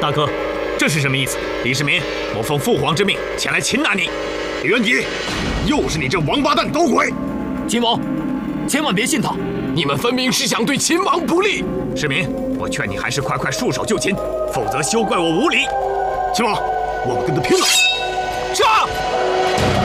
大哥，这是什么意思？ 李世民，我奉父皇之命前来擒拿你。 李元吉，又是你这王八蛋捣鬼！ 秦王，千万别信他，你们分明是想对秦王不利。 世民，我劝你还是快快束手就擒，否则休怪我无礼。 秦王，我们跟他拼了！ 杀！